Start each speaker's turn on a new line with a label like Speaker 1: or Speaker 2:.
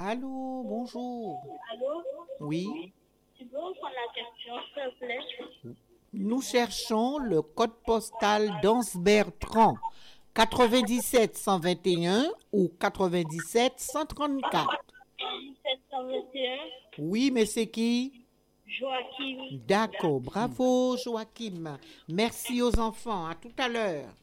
Speaker 1: Allô, bonjour.
Speaker 2: Allô?
Speaker 1: Oui,
Speaker 2: Tu peux reprendre la question, s'il te plaît?
Speaker 1: nous cherchons le code postal d'Anse-Bertrand. 97 121 ou 97 134.
Speaker 2: 1721,
Speaker 1: Oui, mais c'est qui?
Speaker 2: Joachim.
Speaker 1: D'accord, bravo Joachim. Merci aux enfants, à tout à l'heure.